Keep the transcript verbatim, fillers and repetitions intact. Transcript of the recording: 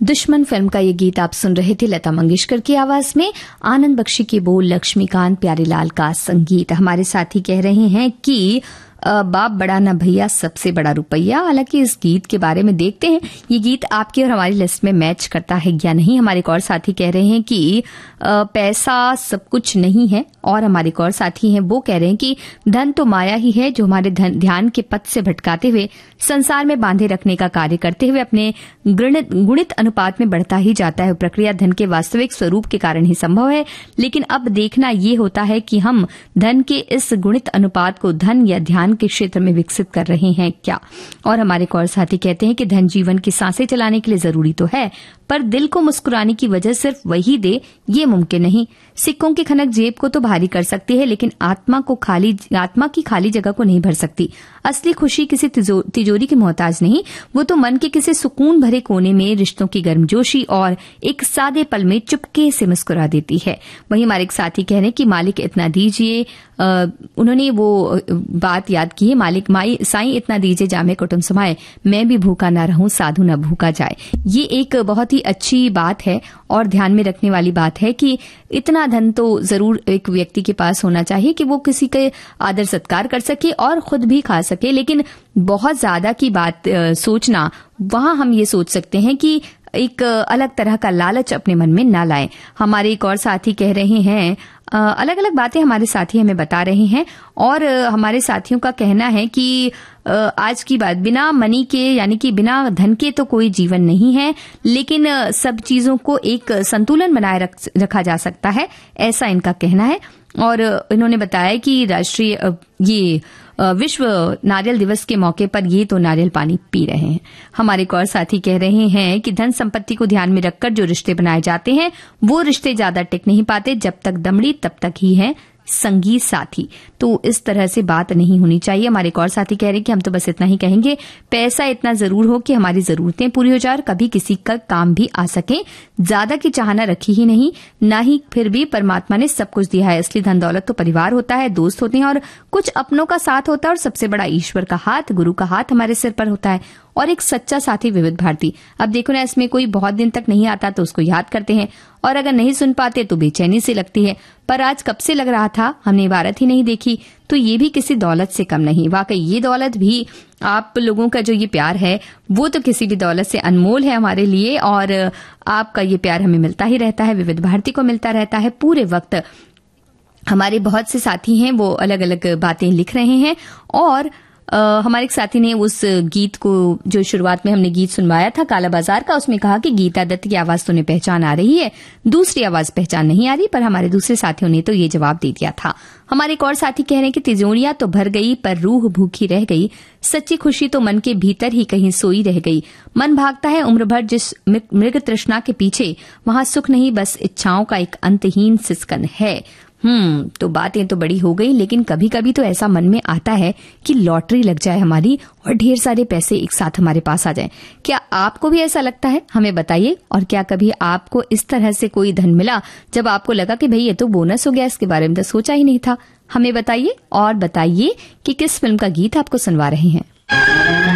दुश्मन फिल्म का ये गीत आप सुन रहे थे लता मंगेशकर की आवाज में, आनंद बख्शी की बोल, लक्ष्मीकांत प्यारेलाल का संगीत। हमारे साथी कह रहे हैं कि बाप बड़ा ना भैया सबसे बड़ा रुपया। हालांकि इस गीत के बारे में देखते हैं ये गीत आपकी और हमारी लिस्ट में मैच करता है या नहीं। हमारे एक और साथी कह रहे हैं कि पैसा सब कुछ नहीं है, और हमारे एक और साथी हैं वो कह रहे हैं कि धन तो माया ही है जो हमारे धन ध्यान के पथ से भटकाते हुए संसार में बांधे रखने का कार्य करते हुए अपने गुणित अनुपात में बढ़ता ही जाता है। प्रक्रिया धन के वास्तविक स्वरूप के कारण ही संभव है, लेकिन अब देखना ये होता है कि हम धन के इस गुणित अनुपात को धन या ध्यान के क्षेत्र में विकसित कर रहे हैं क्या। और हमारे एक और साथी कहते हैं कि धन जीवन की सांसें चलाने के लिए जरूरी तो है, पर दिल को मुस्कुराने की वजह सिर्फ वही दे ये मुमकिन नहीं। सिक्कों की खनक जेब को तो भारी कर सकती है, लेकिन आत्मा को खाली आत्मा की खाली जगह को नहीं भर सकती। असली खुशी किसी तिजोरी की मोहताज नहीं, वो तो मन के किसी सुकून भरे कोने में रिश्तों की गर्मजोशी और एक सादे पल में चुपके से मुस्कुरा देती है। वहीं हमारे एक साथी कह रहे हैं कि मालिक इतना दीजिए, उन्होंने वो बात याद की है, मालिक माई साईं इतना दीजिए जामे कुटुंब समाए, मैं भी भूखा ना रहूं साधु ना भूखा जाए। ये एक बहुत ही अच्छी बात है और ध्यान में रखने वाली बात है कि इतना धन तो जरूर एक व्यक्ति के पास होना चाहिए कि वो किसी के आदर सत्कार कर सके और खुद भी खा सके, लेकिन बहुत ज्यादा की बात आ, सोचना, वहां हम ये सोच सकते हैं कि एक अलग तरह का लालच अपने मन में ना लाएं। हमारे एक और साथी कह रहे हैं, अलग अलग बातें हमारे साथी हमें बता रहे हैं, और हमारे साथियों का कहना है कि आज की बात, बिना मनी के यानी कि बिना धन के तो कोई जीवन नहीं है, लेकिन सब चीजों को एक संतुलन बनाए रख, रखा जा सकता है, ऐसा इनका कहना है। और इन्होंने बताया कि राष्ट्रीय ये विश्व नारियल दिवस के मौके पर ये तो नारियल पानी पी रहे हैं। हमारे एक और साथी कह रहे हैं कि धन संपत्ति को ध्यान में रखकर जो रिश्ते बनाए जाते हैं वो रिश्ते ज्यादा टिक नहीं पाते, जब तक दमड़ी तब तक ही है संगी साथी। तो इस तरह से बात नहीं होनी चाहिए। हमारे एक और साथी कह रहे हैं कि हम तो बस इतना ही कहेंगे, पैसा इतना जरूर हो कि हमारी जरूरतें पूरी हो जाए, कभी किसी का काम भी आ सके, ज्यादा की चाहना रखी ही नहीं, ना ही फिर भी परमात्मा ने सब कुछ दिया है। असली धन दौलत तो परिवार होता है, दोस्त होते हैं और कुछ अपनों का साथ होता है, और सबसे बड़ा ईश्वर का हाथ, गुरु का हाथ हमारे सिर पर होता है, और एक सच्चा साथी विविध भारती। अब देखो ना, इसमें कोई बहुत दिन तक नहीं आता तो उसको याद करते हैं, और अगर नहीं सुन पाते तो बेचैनी से लगती है, पर आज कब से लग रहा था हमने इबारत ही नहीं देखी, तो ये भी किसी दौलत से कम नहीं। वाकई ये दौलत भी, आप लोगों का जो ये प्यार है वो तो किसी भी दौलत से अनमोल है हमारे लिए, और आपका ये प्यार हमें मिलता ही रहता है, विविध भारती को मिलता रहता है पूरे वक्त। हमारे बहुत से साथी हैं वो अलग अलग बातें लिख रहे हैं, और आ, हमारे एक साथी ने उस गीत को, जो शुरुआत में हमने गीत सुनवाया था काला बाजार का, उसमें कहा कि गीता दत्त की आवाज तो उन्हें पहचान आ रही है, दूसरी आवाज पहचान नहीं आ रही, पर हमारे दूसरे साथियों ने तो ये जवाब दे दिया था। हमारे एक और साथी कह रहे हैं कि तिजोरियां तो भर गई पर रूह भूखी रह गई, सच्ची खुशी तो मन के भीतर ही कहीं सोई रह गई, मन भागता है उम्र भर जिस मृग तृष्णा के पीछे, वहां सुख नहीं बस इच्छाओं का एक अंतहीन सिसकन है। हम्म तो बातें तो बड़ी हो गई, लेकिन कभी कभी तो ऐसा मन में आता है कि लॉटरी लग जाए हमारी और ढेर सारे पैसे एक साथ हमारे पास आ जाएं। क्या आपको भी ऐसा लगता है? हमें बताइए। और क्या कभी आपको इस तरह से कोई धन मिला जब आपको लगा कि भाई ये तो बोनस हो गया, इसके बारे में तो सोचा ही नहीं था? हमें बताइए, और बताइए कि किस फिल्म का गीत आपको सुनवा रहे हैं।